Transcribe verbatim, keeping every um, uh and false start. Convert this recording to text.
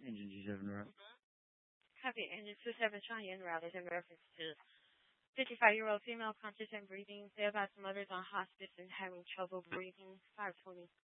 Engine G seven route. Copy. Engine two seven Cheyenne route is in reference to fifty-five-year-old female conscious and breathing, thereby some others on hospice and having trouble breathing. five twenty.